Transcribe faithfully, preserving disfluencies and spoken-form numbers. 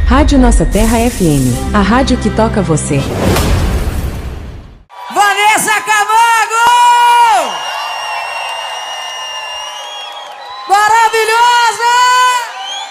Rádio Nossa Terra F M, a rádio que toca você. Vanessa Camargo! Maravilhosa!